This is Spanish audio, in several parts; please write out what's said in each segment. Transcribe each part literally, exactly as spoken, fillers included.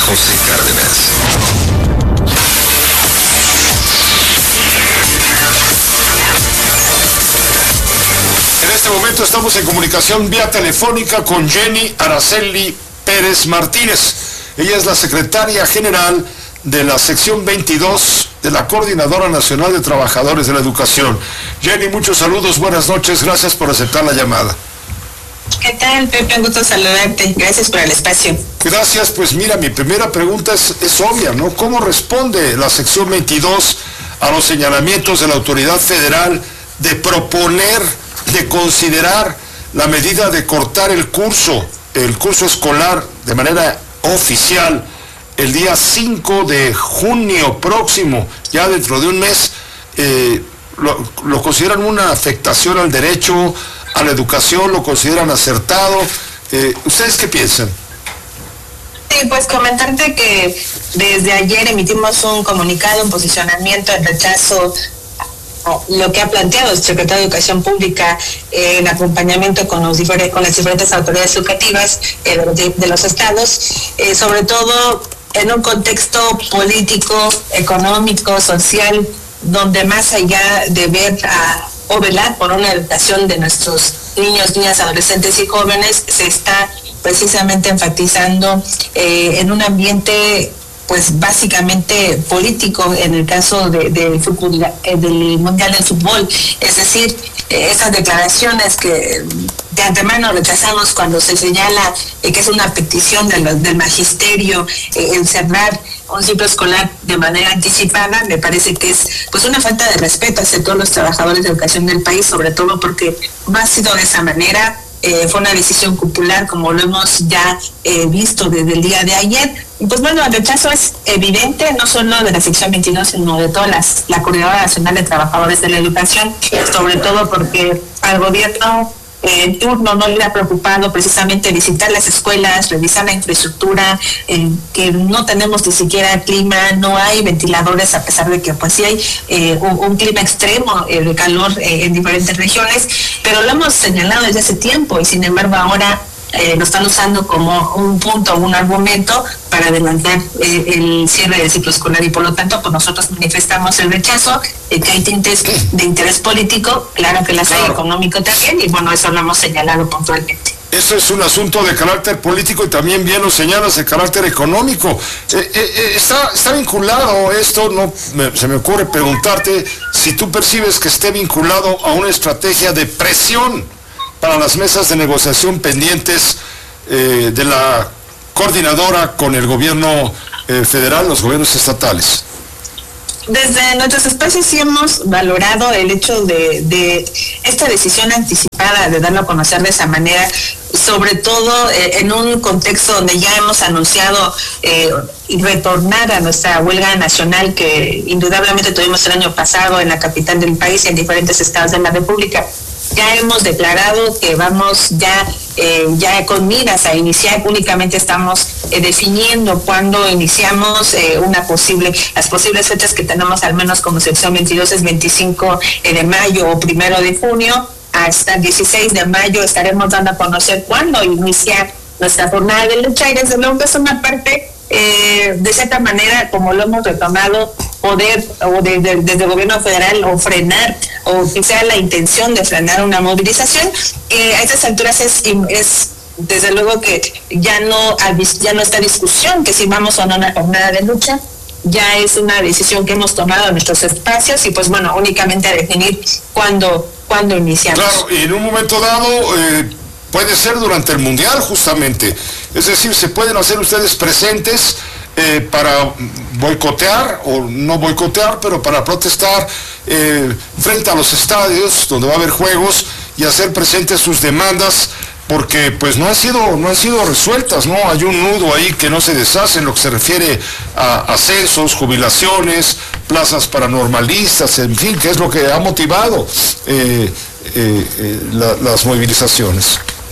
José Cárdenas. En este momento estamos en comunicación vía telefónica con Jenny Araceli Pérez Martínez. Ella es la secretaria general de la sección veintidós de la Coordinadora Nacional de Trabajadores de la Educación. Jenny, muchos saludos, buenas noches, gracias por aceptar la llamada. ¿Qué tal, Pepe? Un gusto saludarte. Gracias por el espacio. Gracias. Pues mira, mi primera pregunta es, es obvia, ¿no? ¿Cómo responde la sección veintidós a los señalamientos de la autoridad federal de proponer, de considerar la medida de cortar el curso, el curso escolar de manera oficial el día cinco de junio próximo, ya dentro de un mes? Eh, lo, lo consideran una afectación al derecho a la educación, lo consideran acertado. Eh, ¿Ustedes qué piensan? Sí, pues comentarte que desde ayer emitimos un comunicado, un posicionamiento en rechazo a lo que ha planteado el secretario de Educación Pública eh, en acompañamiento con, los diferentes, con las diferentes autoridades educativas eh, de, de los estados, eh, sobre todo en un contexto político, económico, social, donde más allá de ver a o velar por una educación de nuestros niños, niñas, adolescentes y jóvenes, se está precisamente enfatizando eh, en un ambiente pues básicamente político en el caso de, de fútbol, eh, del Mundial del Fútbol. Es decir, eh, esas declaraciones que de antemano rechazamos cuando se señala eh, que es una petición de los, del magisterio eh, en cerrar un ciclo escolar de manera anticipada, me parece que es pues una falta de respeto hacia todos los trabajadores de educación del país, sobre todo porque no ha sido de esa manera. Eh, fue una decisión popular, como lo hemos ya eh, visto desde el día de ayer. Y pues bueno, el rechazo es evidente, no solo de la sección veintidós, sino de toda las, la Coordinadora Nacional de Trabajadores de la Educación, sobre todo porque al gobierno eh, en turno no le ha preocupado precisamente visitar las escuelas, revisar la infraestructura, eh, que no tenemos ni siquiera clima, no hay ventiladores, a pesar de que pues sí hay eh, un, un clima extremo eh, de calor eh, en diferentes regiones, pero lo hemos señalado desde hace tiempo y sin embargo ahora Eh, lo están usando como un punto, un argumento para adelantar eh, el cierre del ciclo escolar y por lo tanto pues nosotros manifestamos el rechazo, eh, que hay tintes de interés político, claro que las claro. hay, económico también, y bueno, eso lo hemos señalado puntualmente. Eso es un asunto de carácter político y también bien lo señalas, de carácter económico. Eh, eh, está, está vinculado esto, no me, se me ocurre preguntarte si tú percibes que esté vinculado a una estrategia de presión para las mesas de negociación pendientes eh, de la coordinadora con el gobierno eh, federal, los gobiernos estatales. Desde nuestros espacios sí hemos valorado el hecho de, de esta decisión anticipada de darlo a conocer de esa manera, sobre todo eh, en un contexto donde ya hemos anunciado eh, retornar a nuestra huelga nacional que indudablemente tuvimos el año pasado en la capital del país y en diferentes estados de la República. Ya hemos declarado que vamos ya eh, ya con miras a iniciar, únicamente estamos eh, definiendo cuándo iniciamos eh, una posible, las posibles fechas que tenemos al menos como sección veintidós es veinticinco de mayo o primero de junio, hasta el dieciséis de mayo estaremos dando a conocer cuándo iniciar nuestra jornada de lucha y desde luego es una parte eh, de cierta manera como lo hemos retomado, poder o de, de, desde el gobierno federal o frenar o quizá la intención de frenar una movilización que a estas alturas es, es desde luego que ya no ya no está discusión que si vamos o no a una jornada de lucha, ya es una decisión que hemos tomado en nuestros espacios y pues bueno, únicamente a definir cuándo, cuándo iniciamos. Claro, y en un momento dado eh, puede ser durante el Mundial justamente, es decir, se pueden hacer ustedes presentes Eh, para boicotear o no boicotear, pero para protestar eh, frente a los estadios donde va a haber juegos y hacer presentes sus demandas, porque pues no han sido no han sido resueltas, ¿no? Hay un nudo ahí que no se deshace en lo que se refiere a ascensos, jubilaciones, plazas para normalistas, en fin, que es lo que ha motivado eh, eh, eh, la, las movilizaciones.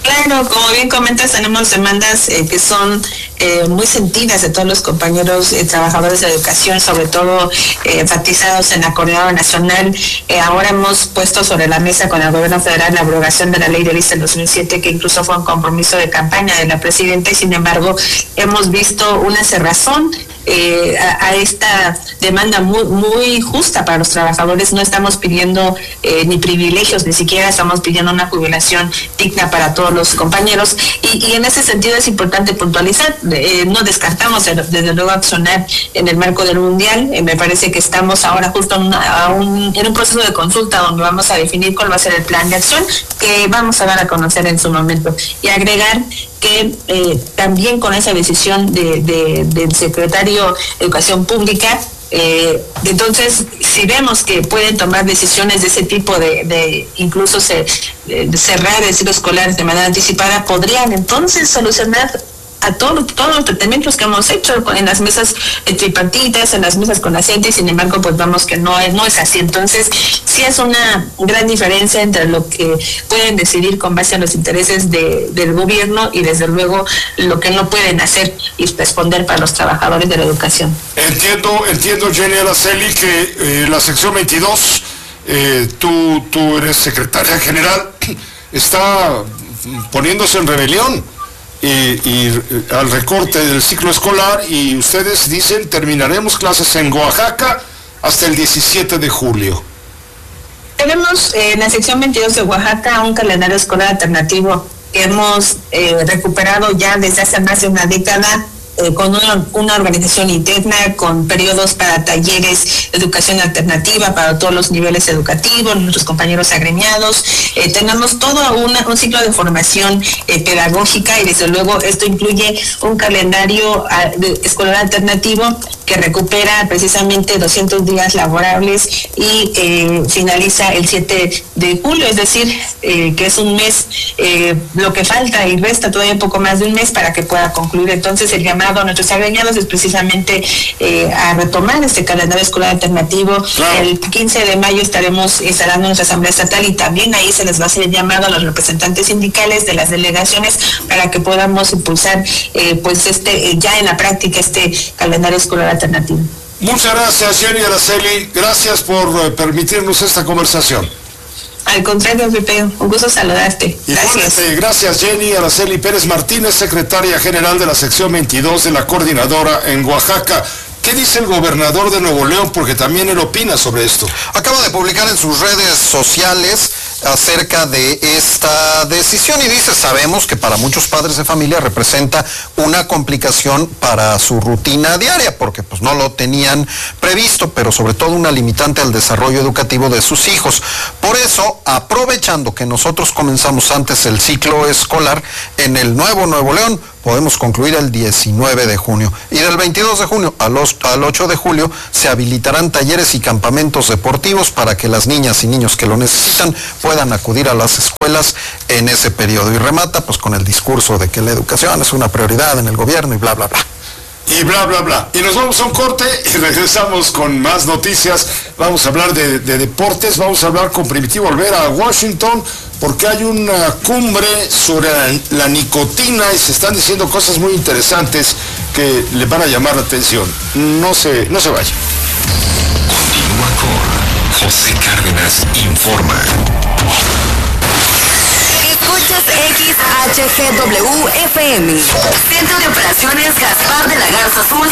Claro, como bien comentas, tenemos demandas eh, que son eh, muy sentidas de todos los compañeros eh, trabajadores de educación, sobre todo eh, enfatizados en la Coordinadora Nacional. Eh, ahora hemos puesto sobre la mesa con el Gobierno Federal la abrogación de la Ley de Lista del dos mil siete, que incluso fue un compromiso de campaña de la presidenta, y sin embargo hemos visto una cerrazón Eh, a, a esta demanda muy muy justa para los trabajadores. No estamos pidiendo eh, ni privilegios, ni siquiera estamos pidiendo una jubilación digna para todos los compañeros, y, y en ese sentido es importante puntualizar, eh, no descartamos desde luego accionar en el marco del Mundial. Eh, me parece que estamos ahora justo en, una, a un, en un proceso de consulta donde vamos a definir cuál va a ser el plan de acción que vamos a dar a conocer en su momento, y agregar que eh, también con esa decisión de, de, del secretario de Educación Pública, eh, entonces si vemos que pueden tomar decisiones de ese tipo, de, de incluso se, de cerrar el ciclo escolar de manera anticipada, podrían entonces solucionar a todos todos los tratamientos que hemos hecho en las mesas tripartitas, en las mesas con la gente, y sin embargo pues vamos que no es, no es así. Entonces sí es una gran diferencia entre lo que pueden decidir con base a los intereses de, del gobierno, y desde luego lo que no pueden hacer y responder para los trabajadores de la educación. Entiendo, entiendo Jenny Araceli, que eh, la sección veintidós, eh, tú, tú eres secretaria general, está poniéndose en rebelión Y, y al recorte del ciclo escolar, y ustedes dicen terminaremos clases en Oaxaca hasta el diecisiete de julio. Tenemos eh, en la sección veintidós de Oaxaca un calendario escolar alternativo que hemos eh, recuperado ya desde hace más de una década, eh, con una, una organización interna, con periodos para talleres de educación alternativa para todos los niveles educativos, nuestros compañeros agremiados. Eh, tenemos todo una, un ciclo de formación eh, pedagógica, y desde luego esto incluye un calendario a, de, escolar alternativo que recupera precisamente doscientos días laborables y eh, finaliza el siete de julio, es decir, eh, que es un mes, eh, lo que falta, y resta todavía un poco más de un mes para que pueda concluir. Entonces el llamado a nuestros agremiados es precisamente eh, a retomar este calendario escolar alternativo. Claro. El quince de mayo estaremos instalando nuestra asamblea estatal, y también ahí se les va a hacer llamado a los representantes sindicales de las delegaciones para que podamos impulsar eh, pues este eh, ya en la práctica este calendario escolar alternativo. Muchas gracias, Jenny Araceli, gracias por eh, permitirnos esta conversación. Al contrario, Pepe, un gusto saludarte. Gracias. Igualmente, gracias, Jenny Araceli Pérez Martínez, secretaria general de la sección veintidós de la Coordinadora en Oaxaca. ¿Qué dice el gobernador de Nuevo León? Porque también él opina sobre esto. Acaba de publicar en sus redes sociales acerca de esta decisión, y dice: sabemos que para muchos padres de familia representa una complicación para su rutina diaria, porque pues no lo tenían previsto, pero sobre todo una limitante al desarrollo educativo de sus hijos. Por eso, aprovechando que nosotros comenzamos antes el ciclo escolar en el nuevo Nuevo León, podemos concluir el diecinueve de junio, y del veintidós de junio al ocho de julio se habilitarán talleres y campamentos deportivos para que las niñas y niños que lo necesitan puedan acudir a las escuelas en ese periodo. Y remata pues con el discurso de que la educación es una prioridad en el gobierno y bla bla bla. Y bla bla bla. Y nos vamos a un corte y regresamos con más noticias. Vamos a hablar de, de deportes, vamos a hablar con Primitivo Olvera a Washington, porque hay una cumbre sobre la, la nicotina, y se están diciendo cosas muy interesantes que le van a llamar la atención. No se, no se vaya. Continúa con José Cárdenas Informa. Escuchas X H G W F M. Centro de Operaciones Gaspar de la Garza Azul.